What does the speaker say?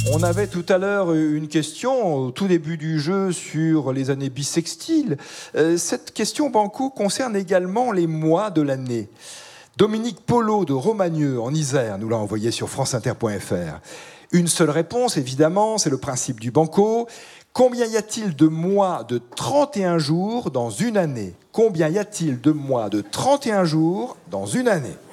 On avait tout à l'heure une question au tout début du jeu sur les années bissextiles. Cette question, Banco, concerne également les mois de l'année. Dominique Polo de Romagneux, en Isère, nous l'a envoyé sur franceinter.fr. Une seule réponse, évidemment, c'est le principe du Banco. Combien y a-t-il de mois de 31 jours dans une année? Combien y a-t-il de mois de 31 jours dans une année?